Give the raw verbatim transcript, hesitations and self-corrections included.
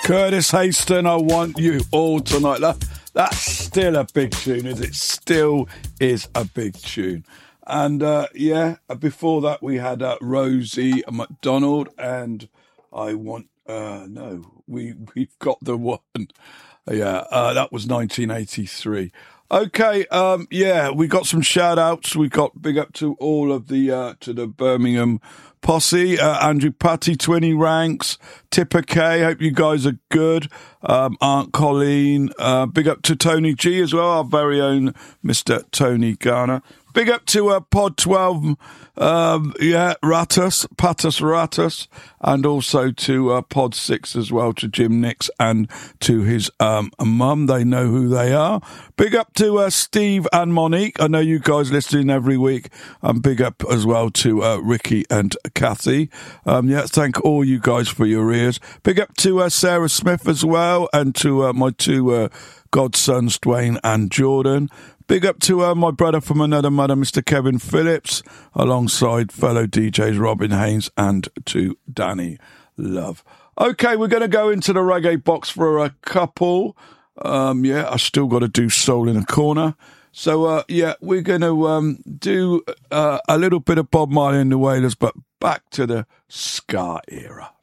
Curtis Haston, I Want You All Tonight. That, that's still a big tune, is it? Still is a big tune. And, uh, yeah, before that we had uh, Rosie McDonald and I Want... Uh, no, we, we've got the one. Yeah, uh, that was nineteen eighty-three. Okay, um, yeah, we got some shout outs. We got big up to all of the, uh, to the Birmingham posse, uh, Andrew Patty, twenty ranks, Tipper K, hope you guys are good, um, Aunt Colleen, uh, big up to Tony G as well, our very own Mister Tony Garner. Big up to uh, Pod twelve, um, yeah, Ratus, Patus Ratus, and also to uh, Pod six as well, to Jim Nix and to his um, mum. They know who they are. Big up to uh, Steve and Monique. I know you guys listening every week. And big up as well to uh, Ricky and Kathy. Um, yeah, thank all you guys for your ears. Big up to uh, Sarah Smith as well, and to uh, my two uh, godsons, Dwayne and Jordan. Big up to uh, my brother from another mother, Mister Kevin Phillips, alongside fellow D Js Robin Haynes, and to Danny Love. Okay, we're going to go into the reggae box for a couple. Um, yeah, I still got to do Soul in a Corner. So, uh, yeah, we're going to um, do uh, a little bit of Bob Marley and the Wailers, but back to the ska era.